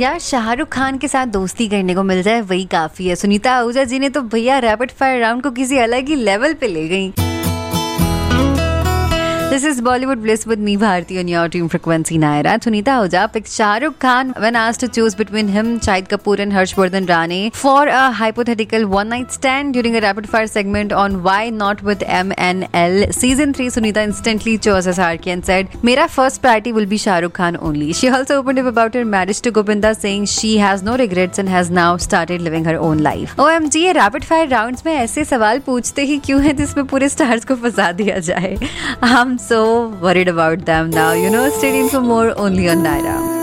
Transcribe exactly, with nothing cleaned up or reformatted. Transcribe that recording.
यार शाहरुख खान के साथ दोस्ती करने को मिल जाए वही काफी है। सुनीता आहूजा जी ने तो भैया रैपिड फायर राउंड को किसी अलग ही लेवल पे ले गई। This is Bollywood Bliss with me, Bharti, on your dream frequency, Naira. Sunita Ahuja picked Shah Rukh Khan when asked to choose between him, Shahid Kapoor and Harshvardhan Rane for a hypothetical one-night stand during a rapid-fire segment on Why Not with M N L. Season three, Sunita instantly chose S R K and said, "Mera first priority will be Shah Rukh Khan only." She also opened up about her marriage to Govinda, saying she has no regrets and has now started living her own life. O M G, ये rapid-fire rounds में ऐसे सवाल पूछते ही क्यों हैं जिसमें पूरे stars को फंसा दिया जाए? हम so worried about them now, you know. Stay tuned for more only on Naira.